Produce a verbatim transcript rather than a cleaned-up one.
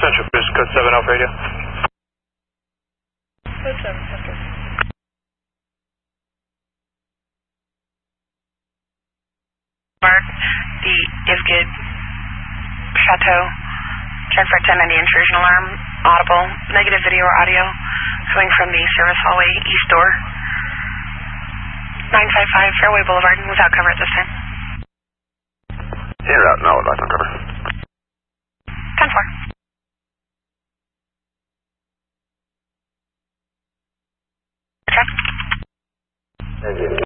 Troopers, code seven off radio. Code seven, Hunter. Mark, the Ivgid Chateau, check for ten ninety intrusion alarm, audible, negative video or audio, coming from the service hallway east door, nine five five Fairway Boulevard, without cover at this time. You're out now, without cover. ten four. Check. Engine